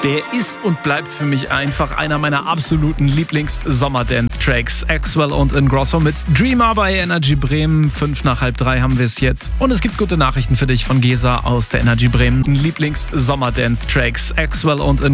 Der ist und bleibt für mich einfach einer meiner absoluten Lieblings-Sommer-Dance-Tracks. Axwell und Ingrosso mit Dreamer bei Energy Bremen. 2:55 haben wir es jetzt. Und es gibt gute Nachrichten für dich von Gesa aus der Energy Bremen. Lieblings-Sommer-Dance-Tracks. Axwell und